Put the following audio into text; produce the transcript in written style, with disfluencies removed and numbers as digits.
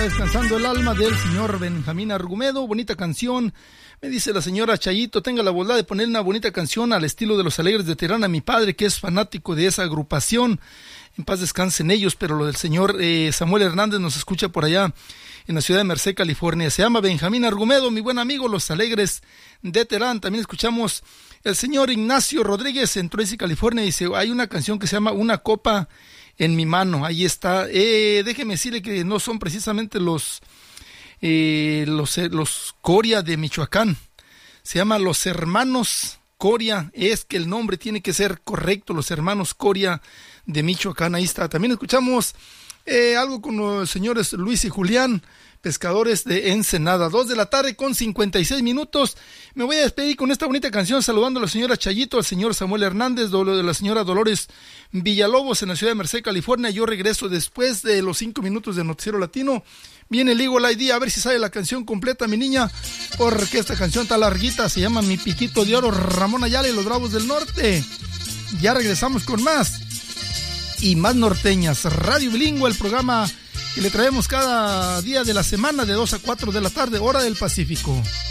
está descansando el alma del señor Benjamín Argumedo. Bonita canción. Me dice la señora Chayito, tenga la bondad de poner una bonita canción al estilo de Los Alegres de Teherán a mi padre, que es fanático de esa agrupación. En paz descansen ellos, pero lo del señor Samuel Hernández nos escucha por allá en la ciudad de Merced, California. Se llama Benjamín Argumedo, mi buen amigo, Los Alegres de Teherán. También escuchamos el señor Ignacio Rodríguez en Tracy, California. Dice, hay una canción que se llama Una Copa en mi mano. Ahí está. Déjeme decirle que no son precisamente los Coria de Michoacán. Se llama Los Hermanos Coria. Es que el nombre tiene que ser correcto, Los Hermanos Coria de Michoacán. Ahí está. También escuchamos algo con los señores Luis y Julián, Pescadores de Ensenada. 2:56 p.m. Me voy a despedir con esta bonita canción, saludando a la señora Chayito, al señor Samuel Hernández, de la señora Dolores Villalobos en la ciudad de Merced, California. Yo regreso después de los 5 minutos de Noticiero Latino. Viene el Eagle ID, a ver si sale la canción completa, mi niña, porque esta canción está larguita. Se llama Mi Piquito de Oro, Ramón Ayala y los Bravos del Norte. Ya regresamos con más y más norteñas. Radio Bilingüe, el programa que le traemos cada día de la semana de 2 a 4 de la tarde, hora del Pacífico.